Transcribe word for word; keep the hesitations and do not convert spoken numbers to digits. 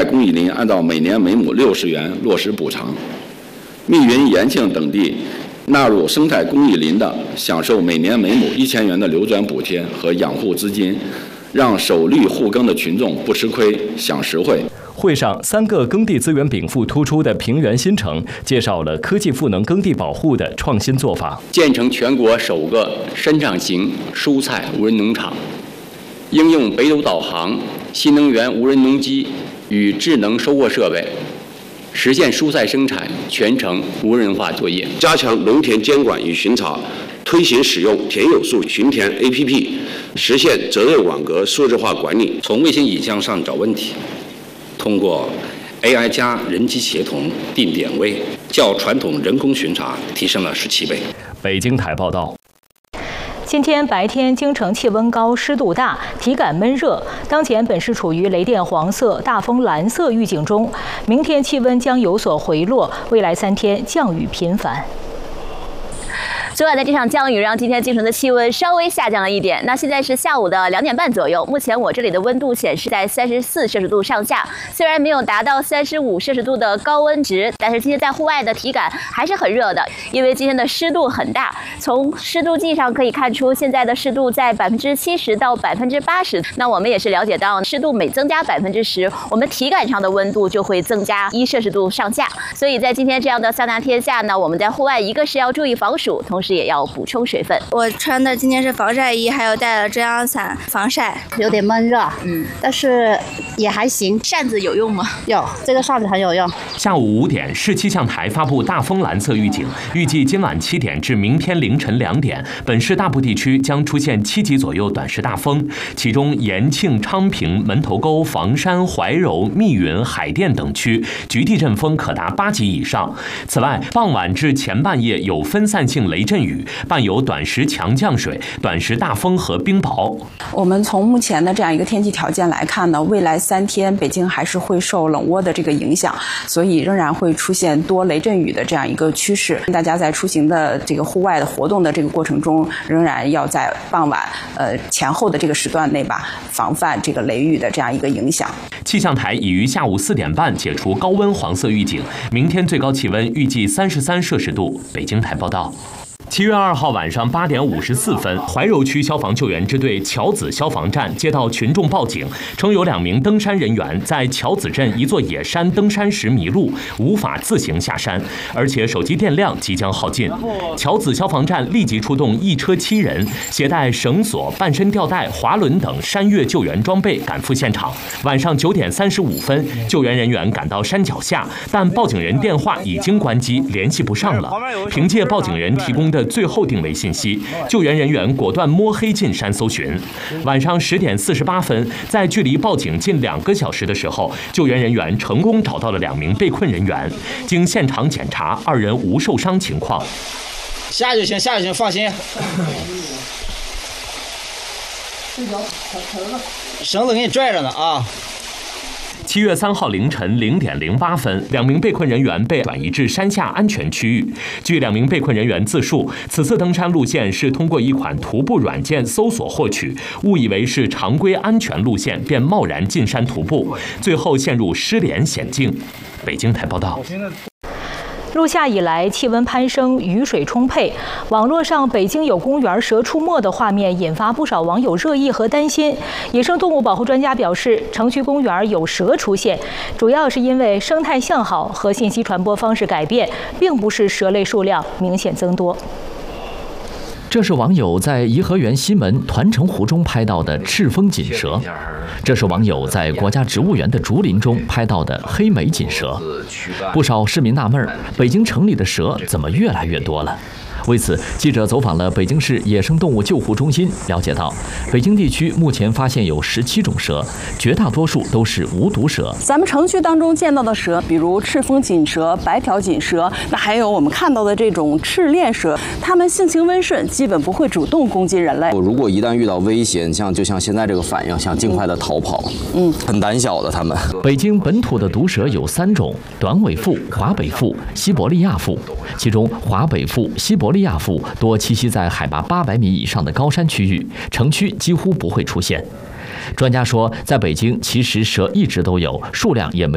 公益林按照每年每亩六十元落实补偿。密云、延庆等地纳入生态公益林的，享受每年每亩一千元的流转补贴和养护资金，让守绿护耕的群众不吃亏，享实惠。 会上，三个耕地资源禀赋突出的平原新城介绍了科技赋能耕地保护的创新做法， 建成全国首个深场型蔬菜无人农场，应用北斗导航、新能源无人农机与智能收获设备，实现蔬菜生产全程无人化作业， 加强农田监管与巡查，推行使用田有数巡田 A P P， 实现责任网格数字化管理。 从卫星影像上找问题，通过 A I 加人机协同定点位，较传统人工巡查提升了十七倍。 北京台报道。 今天白天京城气温高，湿度大，体感闷热。当前本市处于雷电黄色、大风蓝色预警中，明天气温将有所回落，未来三天降雨频繁。 昨晚的这场降雨让今天京城的气温稍微下降了一点。那现在是下午的两点半左右，目前我这里的温度显示在三十四摄氏度上下，虽然没有达到三十五摄氏度的高温值，但是今天在户外的体感还是很热的，因为今天的湿度很大。从湿度计上可以看出，现在的湿度在百分之七十到百分之八十。那我们也是了解到，湿度每增加百分之十，我们体感上的温度就会增加一摄氏度上下。所以在今天这样的桑拿天下呢，我们在户外一个是要注意防暑，同时也要补充水分。 我穿的今天是防晒衣，还有带了遮阳伞防晒。 有点闷热，嗯，但是也还行。 扇子有用吗？ 有，这个扇子很有用。 下午五点，市气象台发布大风蓝色预警，预计今晚七点至明天凌晨两点，本市大部地区将出现七级左右短时大风，其中延庆、昌平、门头沟、房山、怀柔、密云、海淀等区局地阵风可达八级以上。此外，傍晚至前半夜有分散性雷阵雨，伴有短时强降水、短时大风和冰雹。 我们从目前的这样一个天气条件来看呢，未来三天北京还是会受冷涡的这个影响，所以仍然会出现多雷阵雨的这样一个趋势。大家在出行的这个户外的活动的这个过程中，仍然要在傍晚呃前后的这个时段内吧，防范这个雷雨的这样一个影响。 气象台已于下午四点半解除高温黄色预警，明天最高气温预计三十三摄氏度。北京台报道。七月二号晚上八点五十四分，怀柔区消防救援支队桥子消防站接到群众报警，称有两名登山人员在桥子镇一座野山登山时迷路，无法自行下山，而且手机电量即将耗尽。桥子消防站立即出动一车七人，携带绳索、半身吊带、滑轮等山岳救援装备赶赴现场。晚上九点三十五分，救援人员赶到山脚下，但报警人电话已经关机，联系不上了。凭借报警人提供的最后定位信息，救援人员果断摸黑进山搜寻。晚上十点四十八分，在距离报警近两个小时的时候，救援人员成功找到了两名被困人员。经现场检查，二人无受伤情况。 下就行，下就行，放心。绳子给你拽着呢啊。 七月三号凌晨零点零八分，两名被困人员被转移至山下安全区域。据两名被困人员自述，此次登山路线是通过一款徒步软件搜索获取，误以为是常规安全路线，便贸然进山徒步，最后陷入失联险境。北京台报道。 入夏以来，气温攀升，雨水充沛。网络上北京有公园蛇出没的画面引发不少网友热议和担心。野生动物保护专家表示，城区公园有蛇出现，主要是因为生态向好和信息传播方式改变，并不是蛇类数量明显增多。 这是网友在颐和园西门团城湖中拍到的赤峰锦蛇，这是网友在国家植物园的竹林中拍到的黑眉锦蛇。不少市民纳闷，北京城里的蛇怎么越来越多了？为此，记者走访了北京市野生动物救护中心，了解到，北京地区目前发现有十七种蛇，绝大多数都是无毒蛇。 咱们城区当中见到的蛇，比如赤峰锦蛇、白条锦蛇，那还有我们看到的这种赤链蛇，它们性情温顺，基本不会主动攻击人类。 如果一旦遇到危险，像就像现在这个反应，想尽快的逃跑，嗯，很胆小的它们。 北京本土的毒蛇有三种：短尾腹、华北腹、西伯利亚腹。其中，华北腹、西伯利亚腹多栖息在海拔八百米以上的高山区域，城区几乎不会出现。专家说，在北京其实蛇一直都有，数量也没